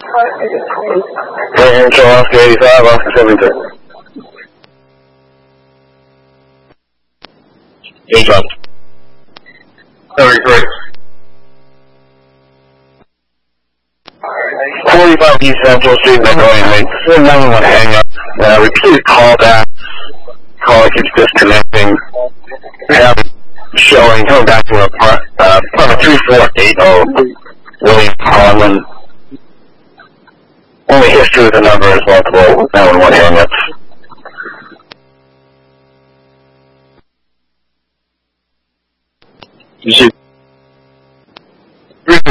Control Oscar 85, Oscar 72. Interrupt. 33. 45 East Central Street, Magnolia. Still no one hang up. Repeated callback. Caller keeps disconnecting. We have showing coming back to apartment 3480 William Conlon. Only history of the number is multiple 911 hang ups.